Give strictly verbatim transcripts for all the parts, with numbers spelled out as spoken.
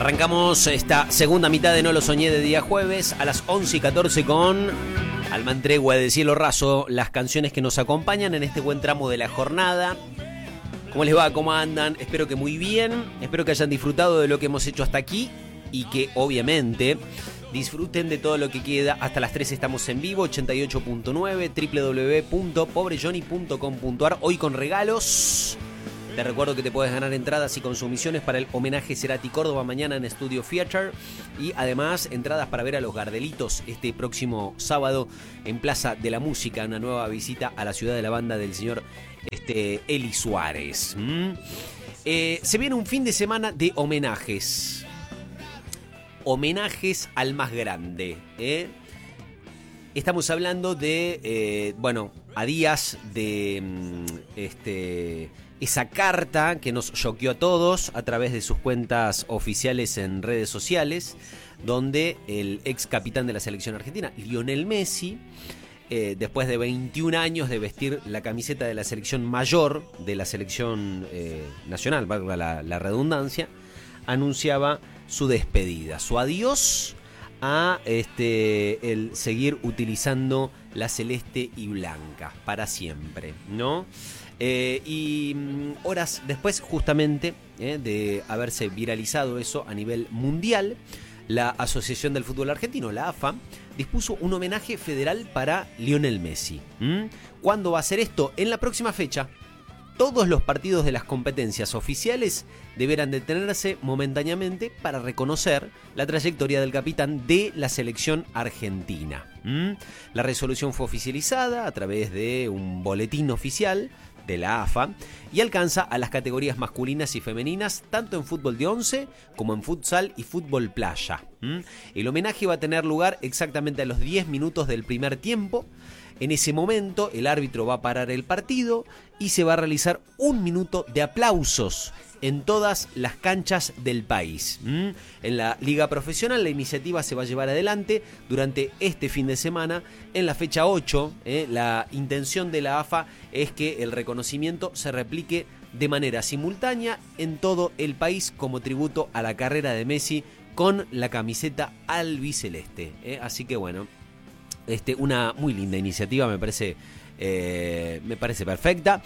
Arrancamos esta segunda mitad de No lo soñé de día jueves a las once y catorce con Alma en Tregua de Cielo Raso, las canciones que nos acompañan en este buen tramo de la jornada. ¿Cómo les va? ¿Cómo andan? Espero que muy bien, espero que hayan disfrutado de lo que hemos hecho hasta aquí y que obviamente disfruten de todo lo que queda. Hasta las tres estamos en vivo, ochenta y ocho punto nueve, doble u doble u doble u punto pobre johnny punto com punto a r, hoy con regalos. Te recuerdo que te puedes ganar entradas y consumiciones para el homenaje Cerati Córdoba mañana en Studio Theater y además entradas para ver a los Gardelitos este próximo sábado en Plaza de la Música, una nueva visita a la ciudad de la banda del señor este, Eli Suárez. ¿Mm? Eh, se viene un fin de semana de homenajes. Homenajes al más grande. ¿eh? Estamos hablando de, eh, bueno, a días de este, esa carta que nos choqueó a todos a través de sus cuentas oficiales en redes sociales, donde el ex capitán de la selección argentina, Lionel Messi, eh, después de veintiún años de vestir la camiseta de la selección mayor, de la selección eh, nacional, valga la, la redundancia, anunciaba su despedida, su adiós a este, el seguir utilizando la celeste y blanca para siempre, ¿no? Eh, y horas después, justamente, eh, de haberse viralizado eso a nivel mundial, la Asociación del Fútbol Argentino, la A F A, dispuso un homenaje federal para Lionel Messi. ¿Mm? ¿Cuándo va a ser esto? En la próxima fecha. Todos los partidos de las competencias oficiales deberán detenerse momentáneamente para reconocer la trayectoria del capitán de la selección argentina. ¿Mm? La resolución fue oficializada a través de un boletín oficial de la A F A y alcanza a las categorías masculinas y femeninas tanto en fútbol de once como en futsal y fútbol playa. ¿Mm? El homenaje va a tener lugar exactamente a los diez minutos del primer tiempo. En ese momento el árbitro va a parar el partido y se va a realizar un minuto de aplausos en todas las canchas del país. ¿Mm? En la liga profesional la iniciativa se va a llevar adelante durante este fin de semana en la fecha ocho. ¿eh? La intención de la A F A es que el reconocimiento se replique de manera simultánea en todo el país como tributo a la carrera de Messi con la camiseta albiceleste. ¿eh? Así que bueno, Este, una muy linda iniciativa, me parece, eh, me parece perfecta.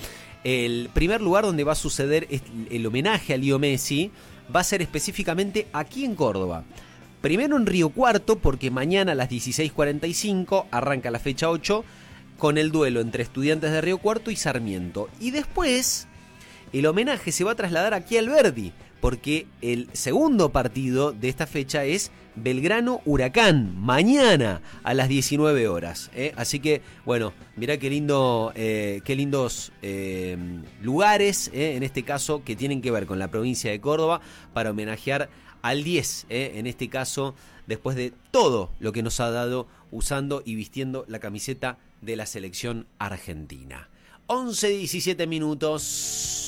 El primer lugar donde va a suceder el homenaje a Leo Messi va a ser específicamente aquí en Córdoba. Primero en Río Cuarto, porque mañana a las dieciséis cuarenta y cinco arranca la fecha ocho con el duelo entre Estudiantes de Río Cuarto y Sarmiento. Y después el homenaje se va a trasladar aquí al Verdi, porque el segundo partido de esta fecha es Belgrano Huracán, mañana a las diecinueve horas. ¿eh? Así que, bueno, mirá qué lindo, eh, qué lindos eh, lugares, ¿eh? en este caso, que tienen que ver con la provincia de Córdoba, para homenajear al diez, ¿eh? en este caso, después de todo lo que nos ha dado usando y vistiendo la camiseta de la selección argentina. once diecisiete minutos.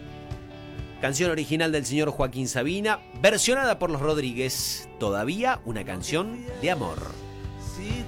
Canción original del señor Joaquín Sabina, versionada por los Rodríguez. Todavía una canción de amor. Si